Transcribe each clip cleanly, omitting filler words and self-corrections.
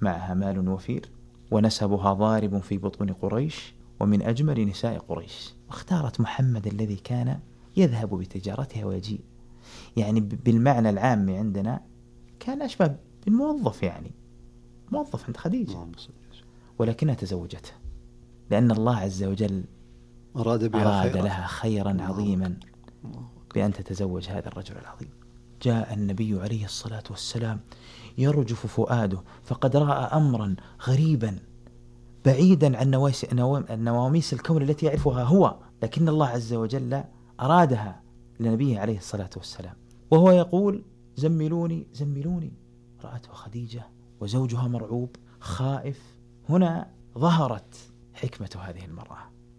معها مال وفير ونسبها ضارب في بطون قريش ومن أجمل نساء قريش، واختارت محمد الذي كان يذهب بتجارتها ويجيء، يعني بالمعنى العام عندنا كان أشبه بالموظف، يعني موظف عند خديجة، ولكنها تزوجته لأن الله عز وجل أراد لها خيرا عظيما بأن تتزوج هذا الرجل العظيم. جاء النبي عليه الصلاة والسلام يرجف فؤاده، فقد رأى أمرا غريبا بعيدا عن نواميس الكون التي يعرفها هو، لكن الله عز وجل أرادها لنبيه عليه الصلاة والسلام، وهو يقول زملوني زملوني. رأته خديجة وزوجها مرعوب خائف. هنا ظهرت حكمة هذه المرأة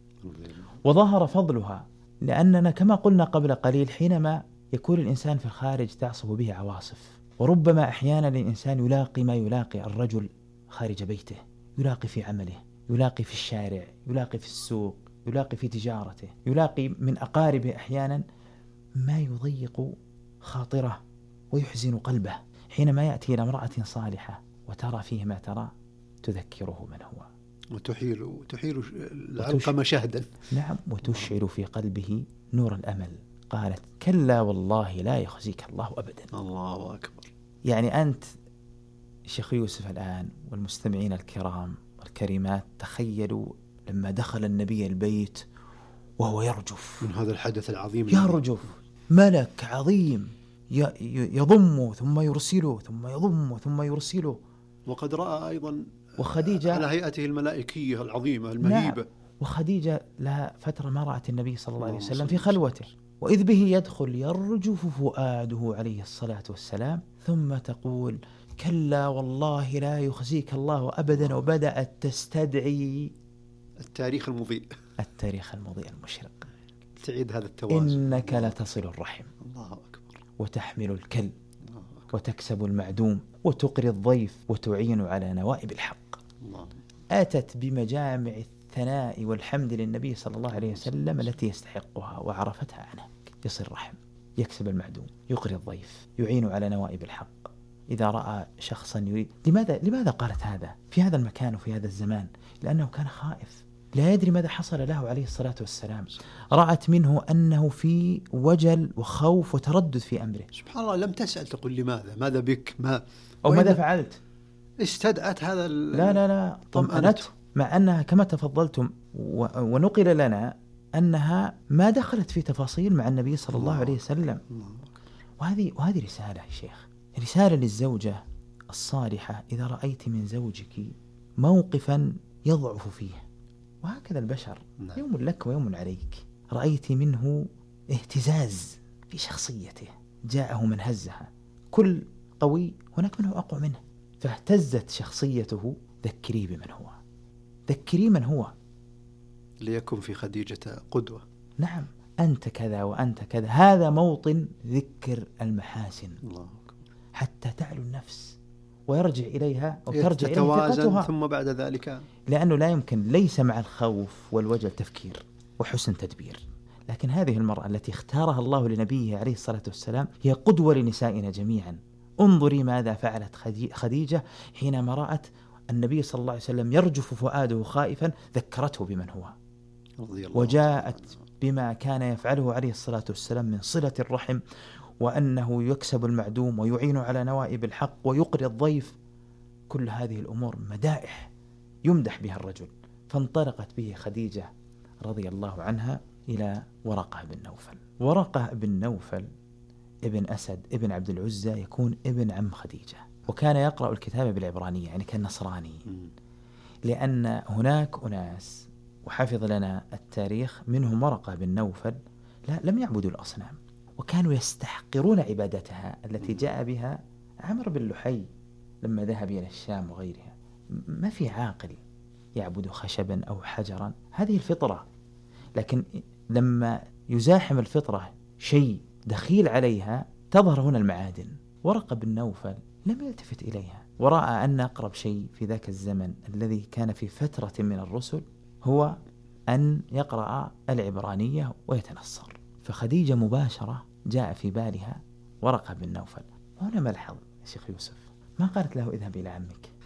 وظهر فضلها، لأننا كما قلنا قبل قليل حينما يكون الإنسان في الخارج تعصف به عواصف، وربما أحيانا الإنسان يلاقي ما يلاقي الرجل خارج بيته، يلاقي في عمله، يلاقي في الشارع، يلاقي في السوق، يلاقي في تجارته، يلاقي من أقاربه أحيانا ما يضيق خاطره ويحزن قلبه، حينما يأتي إلى امرأة صالحة وترى فيه ما ترى تذكره من هو وتحيل العلقمة شهدا. نعم، وتشعل في قلبه نور الأمل. قالت كلا والله لا يخزيك الله أبدا. الله أكبر. يعني أنت شيخ يوسف الآن والمستمعين الكرام والكريمات تخيلوا لما دخل النبي البيت وهو يرجف من هذا الحدث العظيم، يرجف ملك عظيم يضمه ثم يرسله ثم يضمه ثم يرسله، وقد رأى أيضا وخديجة على هيئته الملائكية العظيمة المهيبة. نعم. وخديجة لها فترة ما رأت النبي صلى الله عليه وسلم في خلوته، وإذ به يدخل يرجف فؤاده عليه الصلاة والسلام، ثم تقول كلا والله لا يخزيك الله أبدا، وبدأت تستدعي التاريخ المضيء المشرق، تعيد هذا التوازن. إنك لتصل الرحم، الله أكبر، وتحمل الكل، وتكسب المعدوم، وتقري الضيف، وتعين على نوائب الحق. الله. أتت بمجامع الثناء والحمد للنبي صلى الله عليه وسلم التي يستحقها وعرفتها عنه. يصل الرحم، يكسب المعدوم، يقري الضيف، يعين على نوائب الحق. إذا رأى شخصا يريد، لماذا قالت هذا في هذا المكان وفي هذا الزمان؟ لأنه كان خائف، لا يدري ماذا حصل له عليه الصلاة والسلام. رأت منه أنه في وجل وخوف وتردد في أمره. سبحان الله، لم تسأل تقول لماذا، ماذا بك، أو ماذا فعلت، استدعت هذا لا طمأنته، مع أنها كما تفضلتم ونقل لنا أنها ما دخلت في تفاصيل مع النبي صلى الله عليه وسلم. وهذه رسالة يا شيخ، رسالة للزوجة الصالحة. إذا رأيت من زوجك موقفا يضعف فيه، وهكذا البشر يوم لك ويوم عليك، رأيت منه اهتزاز في شخصيته، جاءه من هزها، كل قوي هناك منه أقوى منه، فاهتزت شخصيته، ذكري بمن هو، ذكري من هو، ليكن في خديجة قدوة. نعم، أنت كذا وأنت كذا، هذا موطن ذكر المحاسن. الله. حتى تعلو النفس ويرجع إليها أو ترجع إليها ثقتها، ثم بعد ذلك، لأنه لا يمكن، ليس مع الخوف والوجل تفكير وحسن تدبير. لكن هذه المرأة التي اختارها الله لنبيه عليه الصلاة والسلام هي قدوة لنسائنا جميعا. انظري ماذا فعلت خديجة حينما رأت النبي صلى الله عليه وسلم يرجف فؤاده خائفا، ذكرته بمن هو، وجاءت بما كان يفعله عليه الصلاة والسلام من صلة الرحم، وأنه يكسب المعدوم ويعين على نوائب الحق ويقري الضيف. كل هذه الأمور مدائح يمدح بها الرجل. فانطلقت به خديجة رضي الله عنها إلى ورقة بن نوفل. ورقة بن نوفل ابن أسد ابن عبد العزى، يكون ابن عم خديجة، وكان يقرأ الكتاب بالعبرانية، يعني كان نصراني، لأن هناك أناس وحفظ لنا التاريخ منهم ورقة بن نوفل لم يعبدوا الأصنام، وكانوا يستحقرون عبادتها التي جاء بها عمرو بن لحي لما ذهب إلى الشام وغيرها. ما في عاقل يعبد خشبا أو حجرا، هذه الفطرة. لكن لما يزاحم الفطرة شيء دخيل عليها تظهر هنا المعادن. ورقة بن نوفل لم يلتفت إليها، ورأى أن أقرب شيء في ذاك الزمن الذي كان في فترة من الرسل هو أن يقرأ العبرانية ويتنصر. فخديجة مباشرة جاء في بالها ورقة بن نوفل. هنا ملحظ يا شيخ يوسف، ما قالت له اذهب إلى عمك،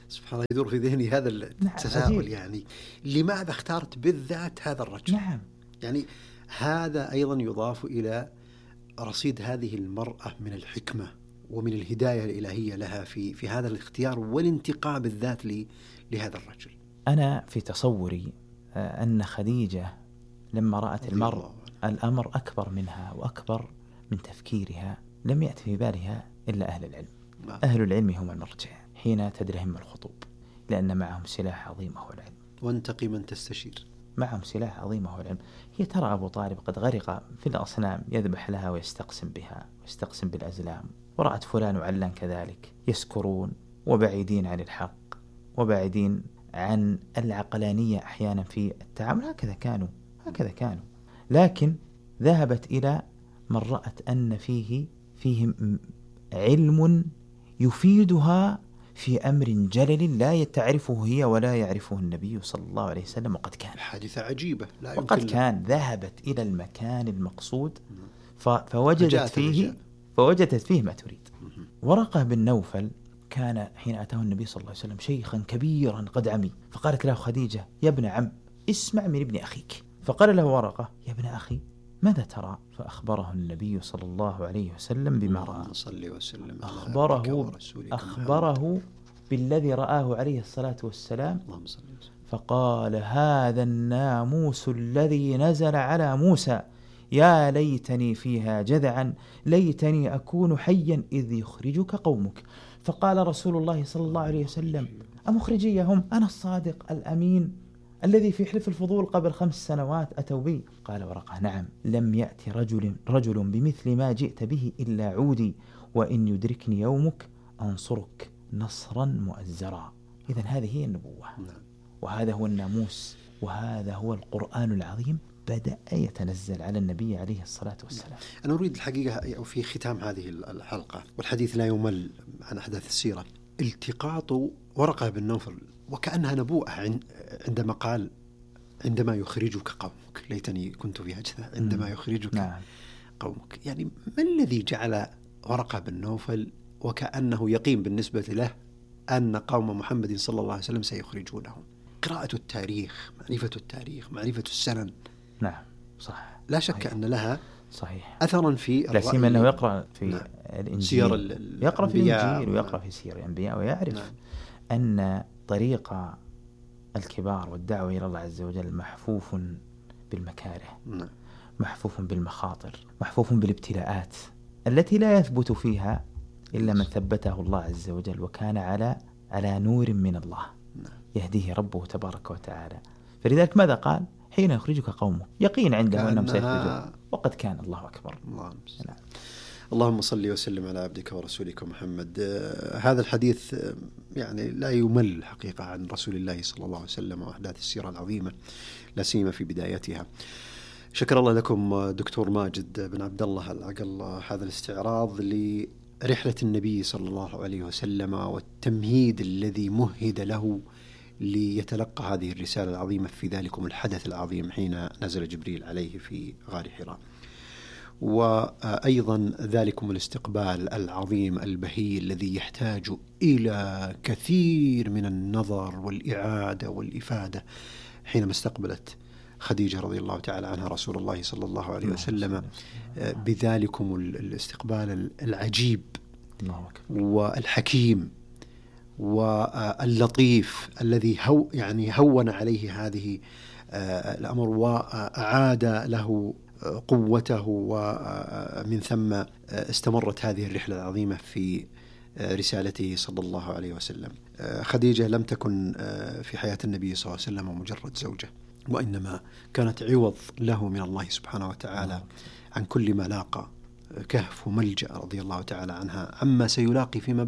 سبحان الله، يدور في ذهني هذا التساؤل. عجيب. يعني لماذا اختارت بالذات هذا الرجل؟ نعم. يعني هذا أيضا يضاف إلى رصيد هذه المرأة من الحكمة ومن الهداية الإلهية لها في هذا الاختيار والانتقاء بالذات لهذا الرجل. أنا في تصوري أن خديجة لما رأت الأمر أكبر منها وأكبر من تفكيرها، لم يأتي في بالها إلا أهل العلم. أهل العلم هم المرجع حين تدرهم الخطوب، لأن معهم سلاح عظيم هو العلم. وانتقي من تستشير. معهم سلاح عظيم هو العلم. هي ترى أبو طالب قد غرق في الأصنام، يذبح لها ويستقسم بها ويستقسم بالأزلام، ورأت فلان وعلان كذلك يسكرون وبعيدين عن الحق وبعيدين عن العقلانية أحيانا في التعامل. هكذا كانوا. لكن ذهبت إلى من رأت أن فيهم علم يفيدها في أمر جلل لا تعرفه هي ولا يعرفه النبي صلى الله عليه وسلم. وقد كان حادثة عجيبة لا يمكن. وقد كان ذهبت إلى المكان المقصود فوجدت فيه ما تريد. ورقة بن نوفل كان حين أتاه النبي صلى الله عليه وسلم شيخا كبيرا قد عمي، فقالت له خديجة: يا ابن عم، اسمع من ابن أخيك. فقال له ورقة: يا ابن أخي، ماذا ترى؟ فأخبره النبي صلى الله عليه وسلم بما رأى. أخبره بالذي رآه عليه الصلاة والسلام. فقال: هذا الناموس الذي نزل على موسى، يا ليتني فيها جذعا، ليتني أكون حيا إذ يخرجك قومك. فقال رسول الله صلى الله عليه وسلم: أمخرجيهم؟ أنا الصادق الأمين الذي في حلف الفضول قبل 5 سنوات أتوا بي. قال ورقة: نعم، لم يأتي رجل بمثل ما جئت به إلا عودي، وإن يدركني يومك أنصرك نصرا مؤزرا. إذن هذه هي النبوة، وهذا هو الناموس، وهذا هو القرآن العظيم بدأ يتنزل على النبي عليه الصلاة والسلام. أنا أريد الحقيقة في ختام هذه الحلقة، والحديث لا يمل عن أحداث السيرة، التقاط ورقة بن نوفل وكأنها نبوءة عندما قال: عندما يخرجك قومك، ليتني كنت في هجذا، عندما يخرجك قومك. يعني ما الذي جعل ورقة بن نوفل وكأنه يقين بالنسبة له أن قوم محمد صلى الله عليه وسلم سيخرجونهم؟ قراءة التاريخ، معرفة السنن. نعم صح، لا شك أن لها صحيح أثرا في لا سيما أنه يقرأ في الإنجيل، يقرأ في الإنجيل ويقرأ في سير الأنبياء، ويعرف أن طريق الكبار والدعوة إلى الله عز وجل محفوف بالمكاره، محفوف بالمخاطر، محفوف بالابتلاءات التي لا يثبت فيها إلا من ثبته الله عز وجل وكان على نور من الله يهديه ربه تبارك وتعالى. فلذلك ماذا قال؟ حين يخرجك قومه، يقين عنده أنهم سيخرجون، وقد كان. الله أكبر. اللهم صل وسلم على عبدك ورسولك محمد. هذا الحديث يعني لا يمل حقيقة عن رسول الله صلى الله عليه وسلم وأحداث السيرة العظيمة، لا سيما في بدايتها. شكر الله لكم دكتور ماجد بن عبد الله العقل هذا الاستعراض لرحلة النبي صلى الله عليه وسلم والتمهيد الذي مهد له ليتلقى هذه الرسالة العظيمة في ذلكم الحدث العظيم حين نزل جبريل عليه في غار حراء، وأيضا ذلكم الاستقبال العظيم البهي الذي يحتاج إلى كثير من النظر والإعادة والإفادة حينما استقبلت خديجة رضي الله تعالى عنها رسول الله صلى الله عليه وسلم بذلكم الاستقبال العجيب والحكيم واللطيف الذي هون عليه هذه الأمر وأعاد له قوته، ومن ثم استمرت هذه الرحلة العظيمة في رسالته صلى الله عليه وسلم. خديجة لم تكن في حياة النبي صلى الله عليه وسلم مجرد زوجة، وإنما كانت عوض له من الله سبحانه وتعالى عن كل ما لاقى، كهف وملجأ رضي الله تعالى عنها عما سيلاقي فيما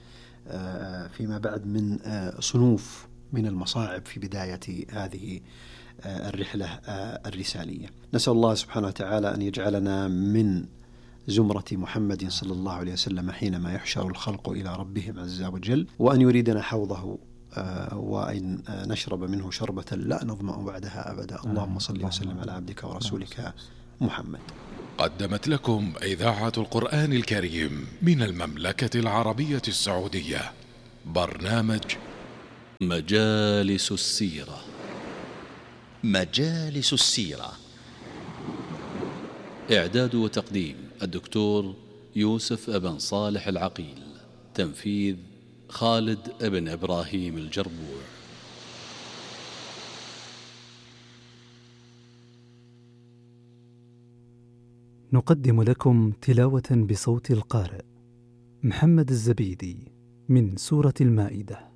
بعد من صنوف من المصاعب في بداية هذه الرحلة الرسالية. نسأل الله سبحانه وتعالى أن يجعلنا من زمرة محمد صلى الله عليه وسلم حينما يحشر الخلق إلى ربهم عز وجل، وأن يريدنا حوضه وأن نشرب منه شربة لا نظمأ بعدها أبدا. اللهم صل وسلم على عبدك ورسولك محمد. قدمت لكم إذاعة القرآن الكريم من المملكة العربية السعودية برنامج مجالس السيرة. مجالس السيرة. إعداد وتقديم الدكتور يوسف ابن صالح العقيل. تنفيذ خالد ابن إبراهيم الجربوع. نقدم لكم تلاوة بصوت القارئ محمد الزبيدي من سورة المائدة.